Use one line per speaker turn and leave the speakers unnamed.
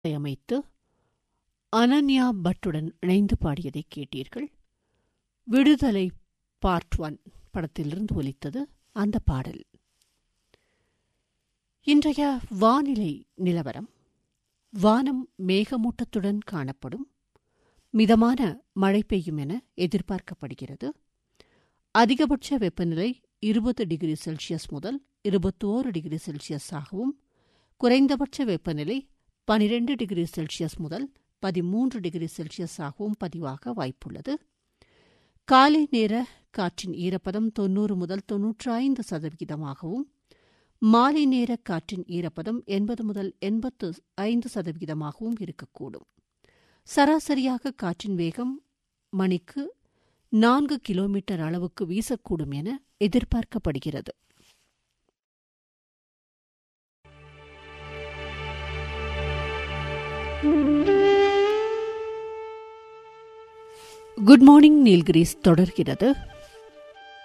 அமைத்து அனன்யா பட்டுடன் இணைந்து பாடியதை கேட்டீர்கள். விடுதலை பார்ட் 1 படத்திலிருந்து ஒலித்தது அந்த பாடல். இன்றைய வானிலை நிலவரம். வானம் மேகமூட்டத்துடன் காணப்படும். மிதமான மழை பெய்யும் என எதிர்பார்க்கப்படுகிறது. அதிகபட்ச வெப்பநிலை 20 டிகிரி செல்சியஸ் முதல் 21 டிகிரி செல்சியஸ் ஆகவும், குறைந்தபட்ச வெப்பநிலை 12 டிகிரி செல்சியஸ் முதல் 13 டிகிரி செல்சியஸ் ஆகவும் பதிவாக வாய்ப்புள்ளது. காலை நேர காற்றின் ஈரப்பதம் 90 முதல் 95%, மாலை நேர காற்றின் ஈரப்பதம் 80 முதல் 85% இருக்கக்கூடும். சராசரியாக காற்றின் வேகம் மணிக்கு 4 கிலோமீட்டர் அளவுக்கு வீசக்கூடும் என எதிர்பார்க்கப்படுகிறது. குட் மார்னிங் நீல்கிரிஸ் தொடர்கிறது.